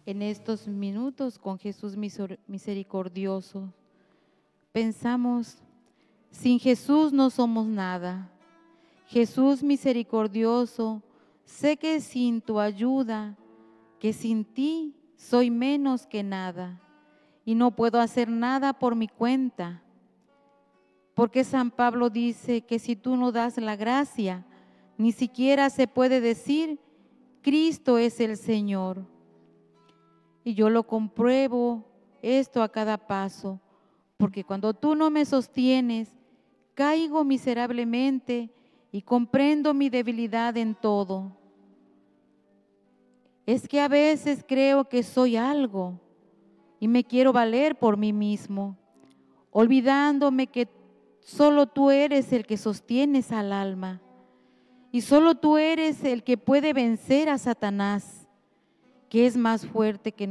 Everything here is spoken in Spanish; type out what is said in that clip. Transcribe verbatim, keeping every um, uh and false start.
En estos minutos con Jesús misericordioso, pensamos, sin Jesús no somos nada. Jesús misericordioso, sé que sin tu ayuda, que sin ti soy menos que nada y no puedo hacer nada por mi cuenta. Porque San Pablo dice que si tú no das la gracia, ni siquiera se puede decir, Cristo es el Señor. Y yo lo compruebo esto a cada paso, porque cuando tú no me sostienes, caigo miserablemente y comprendo mi debilidad en todo. Es que a veces creo que soy algo y me quiero valer por mí mismo, olvidándome que solo tú eres el que sostienes al alma y solo tú eres el que puede vencer a Satanás, que es más fuerte que